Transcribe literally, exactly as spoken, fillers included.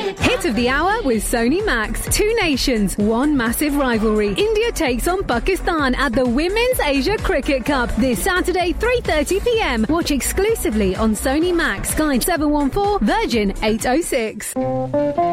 Hit of the hour with Sony Max. Two nations, one massive rivalry. India takes on Pakistan at the Women's Asia Cricket Cup this Saturday, three thirty p m. Watch exclusively on Sony Max. Sky seven one four, Virgin eight oh six.